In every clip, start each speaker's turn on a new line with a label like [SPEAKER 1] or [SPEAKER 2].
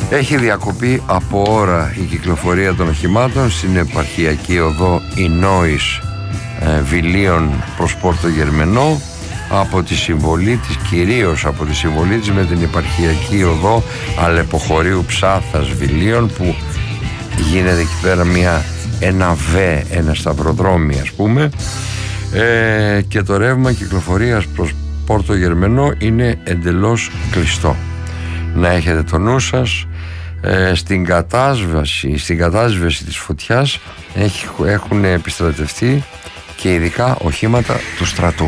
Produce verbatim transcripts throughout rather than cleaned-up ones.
[SPEAKER 1] Έχει διακοπεί από ώρα η κυκλοφορία των οχημάτων στην επαρχιακή οδό Ινόης ε, Βιλίων προς Πόρτο Γερμενό, από τη συμβολή της, κυρίως από τη συμβολή της με την επαρχιακή οδό Αλεποχωρίου Ψάθας Βιλίων, που γίνεται εκεί πέρα μια, ένα β, ένα σταυροδρόμι ας πούμε, ε, και το ρεύμα κυκλοφορίας προς Πόρτο Γερμενό είναι εντελώς κλειστό. Να έχετε το νου σας. Ε, στην κατάσβαση, στην κατάσβεση της φωτιάς έχει, έχουν επιστρατευτεί και ειδικά οχήματα του στρατού.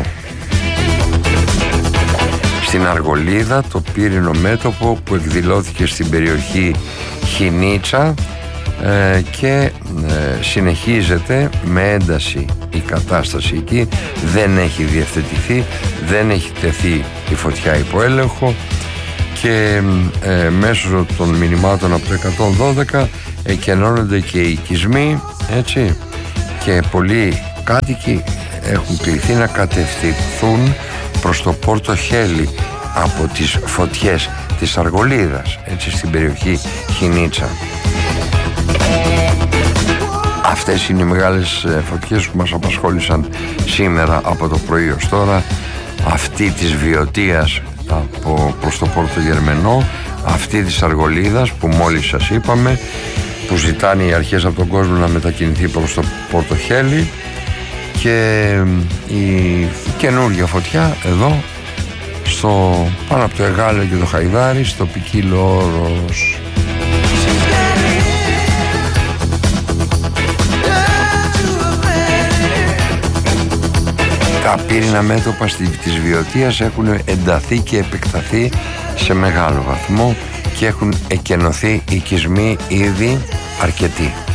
[SPEAKER 1] Στην Αργολίδα, το πύρινο μέτωπο που εκδηλώθηκε στην περιοχή Χινίτσα, ε, και ε, συνεχίζεται με ένταση η κατάσταση εκεί. Δεν έχει διευθετηθεί, δεν έχει τεθεί η φωτιά υπό έλεγχο και ε, μέσω των μηνυμάτων από το εκατόν δώδεκα εκενώνονται και οι οικισμοί, έτσι, και πολλοί κάτοικοι έχουν κληθεί να κατευθυνθούν προς το Πόρτο Χέλι από τις φωτιές της Αργολίδας, έτσι, στην περιοχή Χινίτσα. Αυτές είναι οι μεγάλες φωτιές που μας απασχόλησαν σήμερα από το πρωί ως τώρα. Αυτή της Βιωτίας από προς το Πόρτο Γερμενό, αυτή της Αργολίδας που μόλις σας είπαμε, που ζητάνε οι αρχές από τον κόσμο να μετακινηθεί προς το Πόρτο Χέλι, και η καινούργια φωτιά εδώ στο, πάνω από το Εγάλεο και το Χαϊδάρι, στο Ποικίλο Όρος. Τα πύρινα μέτωπα της Βιωτίας έχουν ενταθεί και επεκταθεί σε μεγάλο βαθμό και έχουν εκενωθεί οικισμοί ήδη αρκετοί.